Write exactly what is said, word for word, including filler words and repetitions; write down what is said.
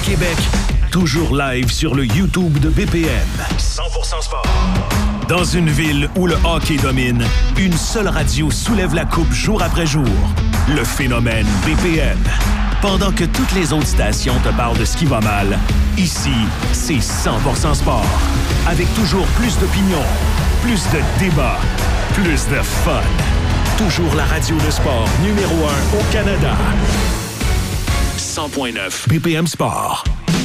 Québec, toujours live sur le YouTube de B P M. cent pour cent sport. Dans une ville où le hockey domine, une seule radio soulève la coupe jour après jour. Le phénomène B P M. Pendant que toutes les autres stations te parlent de ce qui va mal, ici, c'est cent pour cent sport. Avec toujours plus d'opinions, plus de débats, plus de fun. Toujours la radio de sport numéro un au Canada. cent point neuf B P M Sport.